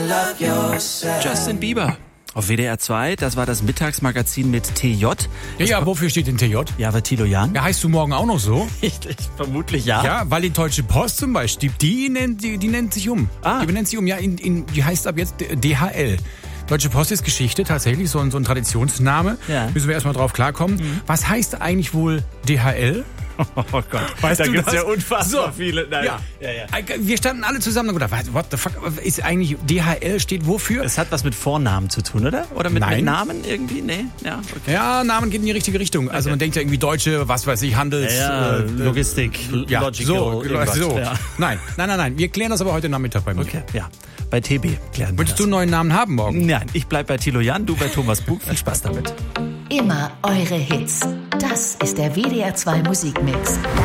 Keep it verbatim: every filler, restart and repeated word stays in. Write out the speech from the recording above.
love yourself. Justin Bieber. Auf W D R zwei, das war das Mittagsmagazin mit T J. Ja, ja, wofür steht denn T J? Ja, aber Tilo Jan? Ja, heißt du morgen auch noch so? Ich, ich, vermutlich ja. Ja, weil die Deutsche Post zum Beispiel, die nennt, die, die nennt sich um. Ah. Die benennt sich um, ja, in, in, die heißt ab jetzt D H L. Deutsche Post ist Geschichte, tatsächlich so ein, so ein Traditionsname. Ja. Müssen wir erstmal drauf klarkommen. Mhm. Was heißt eigentlich wohl D H L? Oh Gott, weißt da du gibt's das? ja unfassbar So. viele. Nein. Ja. Ja, ja. Wir standen alle zusammen und gedacht, what the fuck, ist eigentlich D H L steht wofür? Es hat was mit Vornamen zu tun, oder? Oder mit, Nein. mit Namen irgendwie? Nee? Ja, okay. Ja, Namen geht in die richtige Richtung. Also Okay. man denkt ja irgendwie Deutsche, was weiß ich, Handels... Ja, ja, äh, Logistik, ja, Logical, so, irgendwas. so. Ja. Nein, nein, nein, nein. Wir klären das aber heute Nachmittag bei mir. Okay, ja. Bei T B klären wir Würdest das. du einen neuen Namen haben morgen? Nein, ich bleib bei Tilo Jan, du bei Thomas Bug. Viel Spaß damit. Immer eure Hits. Das ist der W D R zwei Musikmix.